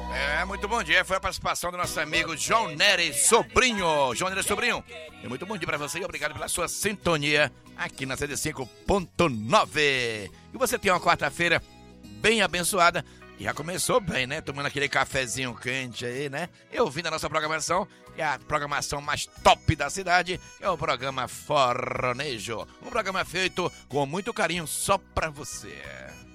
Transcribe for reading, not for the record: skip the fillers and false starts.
Muito bom dia. Foi a participação do nosso amigo João Neres Sobrinho. João Neres Sobrinho, muito bom dia pra você e obrigado pela sua sintonia aqui na 105.9. E você tem uma quarta-feira bem abençoada. E já começou bem, né? Tomando aquele cafezinho quente aí, né? E ouvindo a nossa programação, que é a programação mais top da cidade, é o programa Forronejo. Um programa feito com muito carinho só pra você.